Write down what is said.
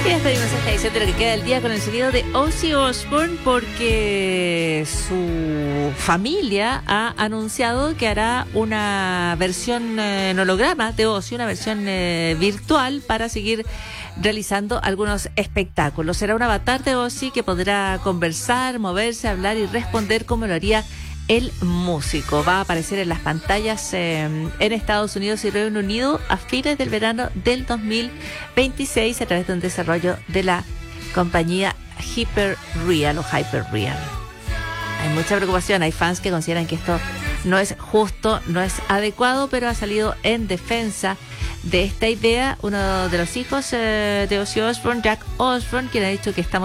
Y despedimos esta edición de Lo que queda del día con el sonido de Ozzy Osbourne, porque su familia ha anunciado que hará una versión en holograma de Ozzy, una versión virtual para seguir realizando algunos espectáculos. Será un avatar de Ozzy que podrá conversar, moverse, hablar y responder como lo haría el músico. Va a aparecer en las pantallas en Estados Unidos y Reino Unido a fines del verano del 2026 a través de un desarrollo de la compañía Hyperreal o Hyperreal. Hay mucha preocupación, hay fans que consideran que esto no es justo, no es adecuado, pero ha salido en defensa de esta idea uno de los hijos de Ozzy Osbourne, Jack Osbourne, quien ha dicho que estamos